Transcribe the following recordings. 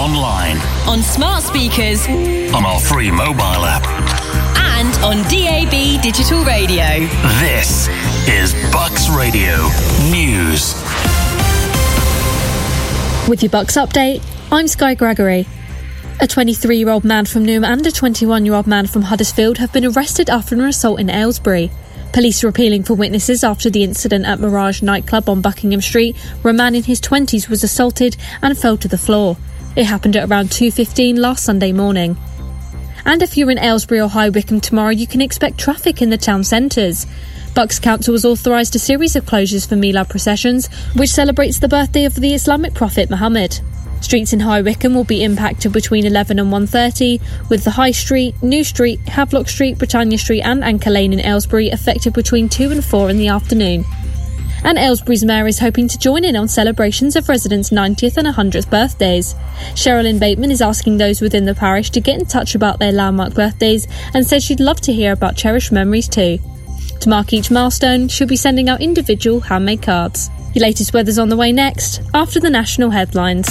online, on smart speakers, on our free mobile app, and on DAB digital radio. This is Bucks Radio News. With your Bucks update, I'm Sky Gregory. A 23-year-old man from Newham and a 21-year-old man from Huddersfield have been arrested after an assault in Aylesbury. Police are appealing for witnesses after the incident at Mirage nightclub on Buckingham Street, where a man in his 20s was assaulted and fell to the floor. It happened at around 2:15 last Sunday morning. And if you're in Aylesbury or High Wycombe tomorrow, you can expect traffic in the town centres. Bucks Council has authorised a series of closures for Milad processions, which celebrates the birthday of the Islamic prophet Muhammad. Streets in High Wycombe will be impacted between 11 and 1:30, with the High Street, New Street, Havelock Street, Britannia Street and Anchor Lane in Aylesbury affected between 2 and 4 in the afternoon. And Aylesbury's mayor is hoping to join in on celebrations of residents' 90th and 100th birthdays. Sherilyn Bateman is asking those within the parish to get in touch about their landmark birthdays and says she'd love to hear about cherished memories too. To mark each milestone, she'll be sending out individual handmade cards. Your latest weather's on the way next, after the national headlines.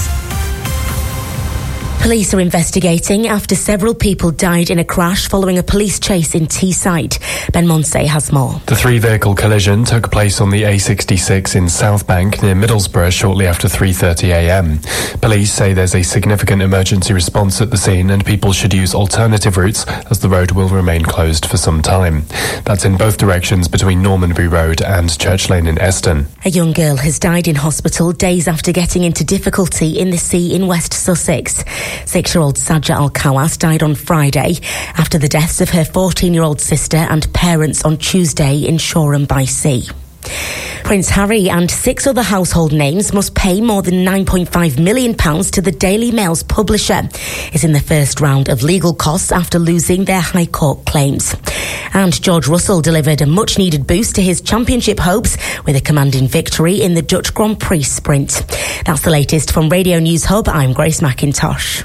Police are investigating after several people died in a crash following a police chase in Teesside. Ben Monsey has more. The three-vehicle collision took place on the A66 in Southbank near Middlesbrough shortly after 3:30am. Police say there's a significant emergency response at the scene and people should use alternative routes as the road will remain closed for some time. That's in both directions between Normanbury Road and Church Lane in Eston. A young girl has died in hospital days after getting into difficulty in the sea in West Sussex. 6-year-old Sajja Al-Kawas died on Friday after the deaths of her 14-year-old sister and parents on Tuesday in Shoreham-by-Sea. Prince Harry and 6 other household names must pay more than £9.5 million to the Daily Mail's publisher. It's in the first round of legal costs after losing their High Court claims. And George Russell delivered a much-needed boost to his championship hopes with a commanding victory in the Dutch Grand Prix sprint. That's the latest from Radio News Hub. I'm Grace McIntosh.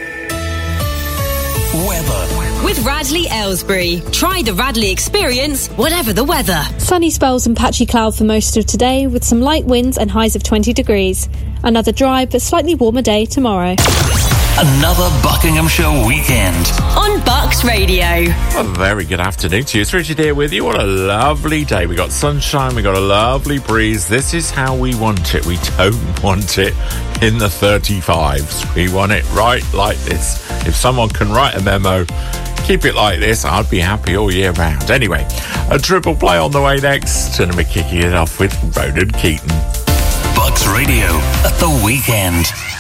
Weather. With Radley Aylesbury. Try the Radley experience, whatever the weather. Sunny spells and patchy cloud for most of today, with some light winds and highs of 20 degrees. Another dry but slightly warmer day tomorrow. Another Buckinghamshire weekend. On Bucks Radio. A very good afternoon to you. It's Richard here with you. What a lovely day. We got sunshine, we got a lovely breeze. This is how we want it. We don't want it in the 35s. We want it right like this. If someone can write a memo, keep it like this, I'd be happy all year round. Anyway, a triple play on the way next, and we're kicking it off with Ronan Keaton. Bucks Radio at the weekend.